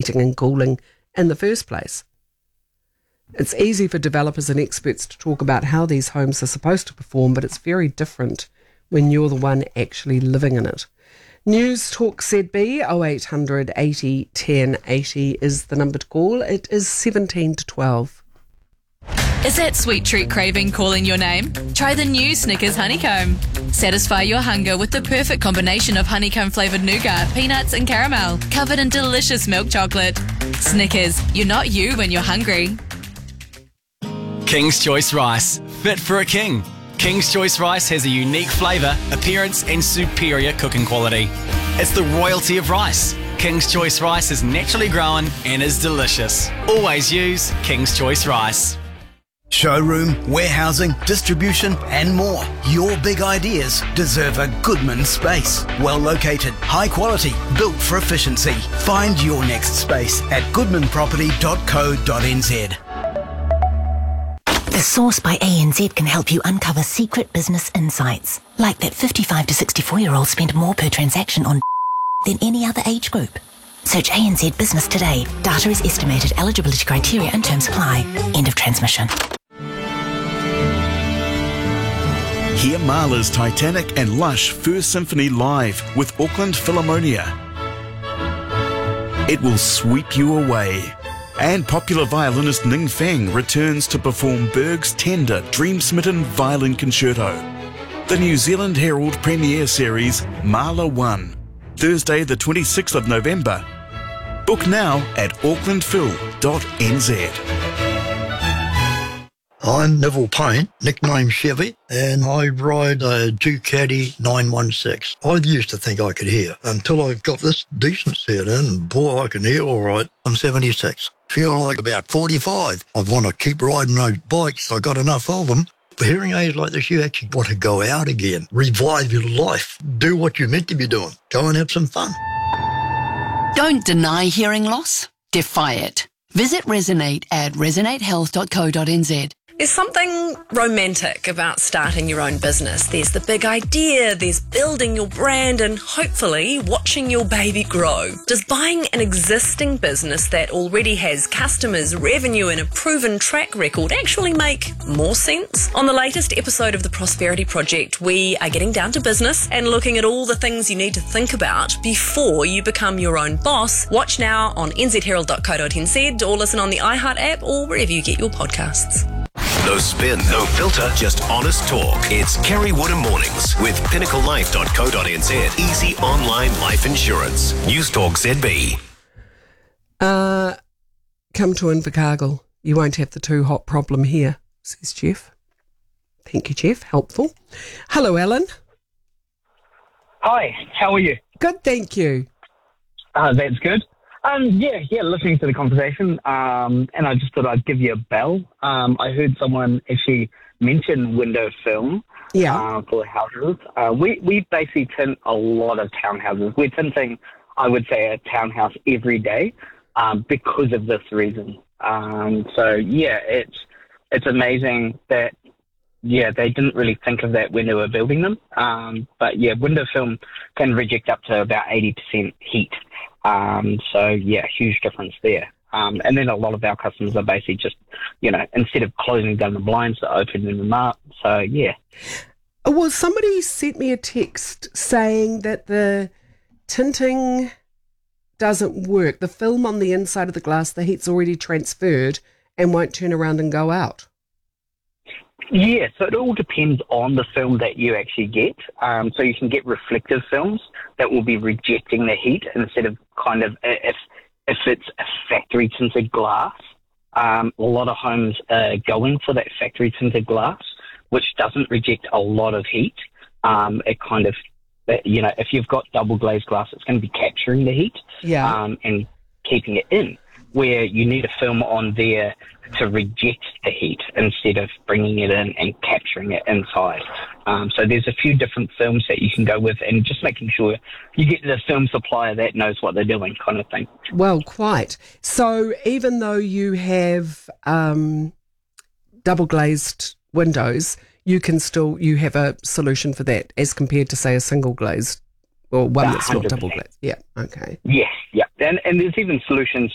heating and cooling in the first place. It's easy for developers and experts to talk about how these homes are supposed to perform, but it's very different when you're the one actually living in it. News Talk ZB 0800 80 10 80 is the number to call. It is 17 to 12. Is that sweet treat craving calling your name? Try the new Snickers Honeycomb. Satisfy your hunger with the perfect combination of honeycomb flavoured nougat, peanuts and caramel, covered in delicious milk chocolate. Snickers, you're not you when you're hungry. King's Choice Rice, fit for a king. King's Choice Rice has a unique flavour, appearance and superior cooking quality. It's the royalty of rice. King's Choice Rice is naturally grown and is delicious. Always use King's Choice Rice. Showroom, warehousing, distribution and more. Your big ideas deserve a Goodman space. Well located, high quality, built for efficiency. Find your next space at goodmanproperty.co.nz. The Source by ANZ can help you uncover secret business insights, like that 55 to 64-year-olds spend more per transaction on than any other age group. Search ANZ Business today. Data is estimated. Eligibility criteria and terms apply. End of transmission. Hear Mahler's Titanic and Lush First Symphony live with Auckland Philharmonia. It will sweep you away. And popular violinist Ning Fang returns to perform Berg's tender, dream-smitten violin concerto. The New Zealand Herald premiere series Mahler 1, Thursday the 26th of November. Book now at aucklandphil.nz. I'm Neville Payne, nicknamed Chevy, and I ride a Ducati 916. I used to think I could hear until I got this decent set in, and boy, I can hear all right. I'm 76. Feel like about 45. I want to keep riding those bikes. I got enough of them. For hearing aids like this, you actually want to go out again, revive your life, do what you're meant to be doing, go and have some fun. Don't deny hearing loss, defy it. Visit Resonate at resonatehealth.co.nz. There's something romantic about starting your own business. There's the big idea, there's building your brand and hopefully watching your baby grow. Does buying an existing business that already has customers, revenue and a proven track record actually make more sense? On the latest episode of The Prosperity Project, we are getting down to business and looking at all the things you need to think about before you become your own boss. Watch now on nzherald.co.nz or listen on the iHeart app or wherever you get your podcasts. No spin, no filter, just honest talk. It's Kerry Woodham Mornings with pinnaclelife.co.nz. Easy online life insurance. News Talk ZB. Come to Invercargill. You won't have the too hot problem here, says Jeff. Thank you, Jeff. Helpful. Hello, Alan. Hi, how are you? Good, thank you. That's good. Listening to the conversation, and I just thought I'd give you a bell. I heard someone actually mention window film for houses. We basically tint a lot of townhouses. We're tinting, I would say, a townhouse every day because of this reason. It's amazing that they didn't really think of that when they were building them. Window film can reject up to about 80% heat. Huge difference there. And then a lot of our customers are basically just, instead of closing down the blinds, they're opening them up. So, yeah. Well, somebody sent me a text saying that the tinting doesn't work. The film on the inside of the glass, the heat's already transferred and won't turn around and go out. Yeah, so it all depends on the film that you actually get. So you can get reflective films that will be rejecting the heat instead of if it's a factory tinted glass. A lot of homes are going for that factory tinted glass, which doesn't reject a lot of heat. If you've got double glazed glass, it's going to be capturing the heat and keeping it in, where you need a film on there to reject the heat instead of bringing it in and capturing it inside. So there's a few different films that you can go with, and just making sure you get the film supplier that knows what they're doing, kind of thing. Well, quite. So even though you have double glazed windows, you have a solution for that as compared to, say, a single glazed or one that's 100%. Not double glazed. Yeah, okay. Yes, yeah. And there's even solutions